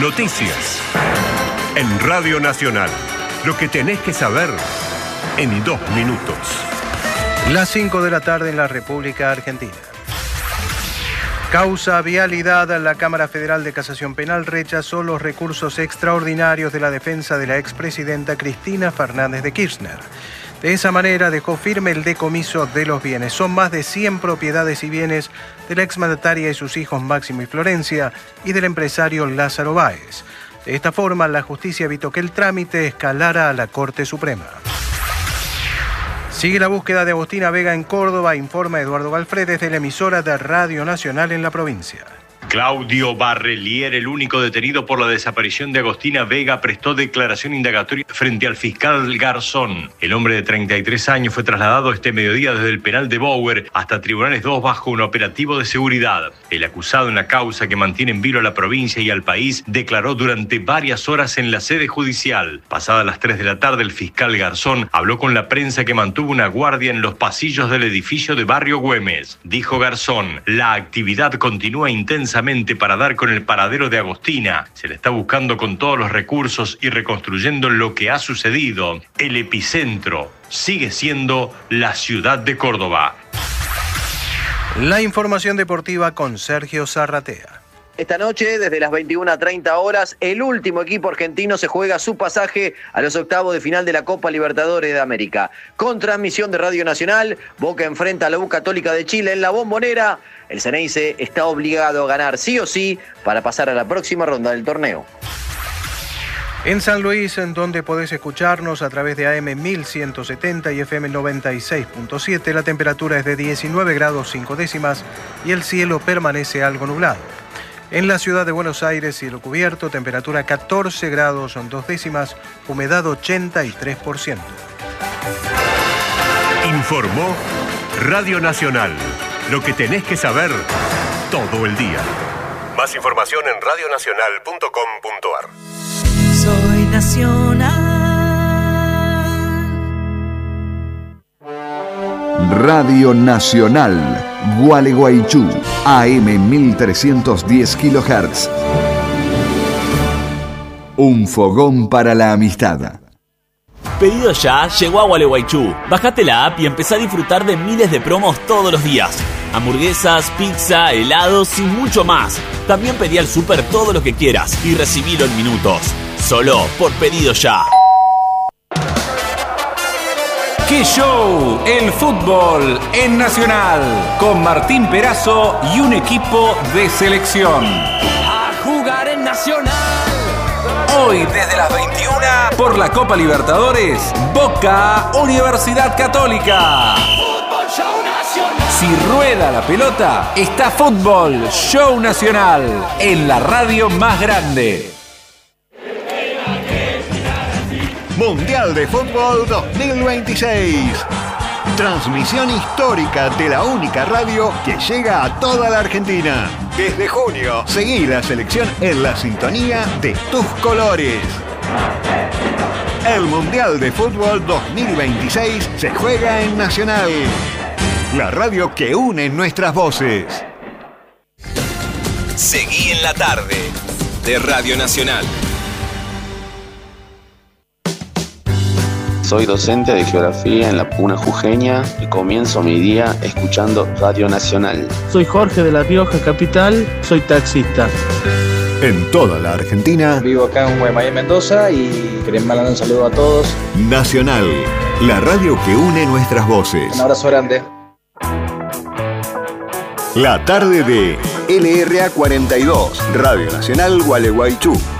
Noticias. En Radio Nacional. Lo que tenés que saber en 2 minutos. Las 5 de la tarde en la República Argentina. Causa vialidad. La Cámara Federal de Casación Penal rechazó los recursos extraordinarios de la defensa de la expresidenta Cristina Fernández de Kirchner. De esa manera dejó firme el decomiso de los bienes. Son más de 100 propiedades y bienes de la exmandataria y sus hijos Máximo y Florencia y del empresario Lázaro Báez. De esta forma, la justicia evitó que el trámite escalara a la Corte Suprema. Sigue la búsqueda de Agostina Vega en Córdoba, informa Eduardo Galfred desde la emisora de Radio Nacional en la provincia. Claudio Barrelier, el único detenido por la desaparición de Agostina Vega, prestó declaración indagatoria frente al fiscal Garzón. El hombre de 33 años fue trasladado este mediodía desde el penal de Bower hasta Tribunales 2 bajo un operativo de seguridad. El acusado en la causa que mantiene en vilo a la provincia y al país declaró durante varias horas en la sede judicial. Pasadas las 3 de la tarde, el fiscal Garzón habló con la prensa que mantuvo una guardia en los pasillos del edificio de Barrio Güemes. Dijo Garzón: la actividad continúa intensamente para dar con el paradero de Agostina. Se le está buscando con todos los recursos y reconstruyendo lo que ha sucedido. El epicentro sigue siendo la ciudad de Córdoba. La información deportiva con Sergio Zarratea. Esta noche, desde las 21:30 horas, el último equipo argentino se juega su pasaje a los octavos de final de la Copa Libertadores de América. Con transmisión de Radio Nacional, Boca enfrenta a la U Católica de Chile en la Bombonera. El Ceneice está obligado a ganar sí o sí para pasar a la próxima ronda del torneo. En San Luis, en donde podés escucharnos a través de AM 1170 y FM 96.7, la temperatura es de 19 grados 5 décimas y el cielo permanece algo nublado. En la ciudad de Buenos Aires, cielo cubierto, temperatura 14 grados 2 décimas, humedad 83%. Informó Radio Nacional. Lo que tenés que saber todo el día. Más información en radionacional.com.ar. Soy Nacional. Radio Nacional. Gualeguaychú, AM 1310 kHz. Un fogón para la amistad. Pedido Ya llegó a Gualeguaychú. Bajate la app y empezá a disfrutar de miles de promos todos los días. Hamburguesas, pizza, helados y mucho más. También pedí al súper todo lo que quieras y recibilo en minutos. Solo por Pedido Ya. ¡Qué show! El fútbol en Nacional, con Martín Perazo y un equipo de selección. A jugar en Nacional. Hoy desde las 21 por la Copa Libertadores, Boca Universidad Católica. Fútbol Show Nacional. Si rueda la pelota, está Fútbol Show Nacional en la radio más grande. Mundial de Fútbol 2026. Transmisión histórica de la única radio que llega a toda la Argentina. Desde junio, seguí la selección en la sintonía de tus colores. El Mundial de Fútbol 2026 se juega en Nacional. La radio que une nuestras voces. Seguí en la tarde de Radio Nacional. Soy docente de geografía en la Puna Jujeña y comienzo mi día escuchando Radio Nacional. Soy Jorge de La Rioja Capital, soy taxista. En toda la Argentina. Vivo acá en Guaymallén, Mendoza, y queremos mandar un saludo a todos. Nacional, la radio que une nuestras voces. Un abrazo grande. La tarde de LRA 42, Radio Nacional Gualeguaychú.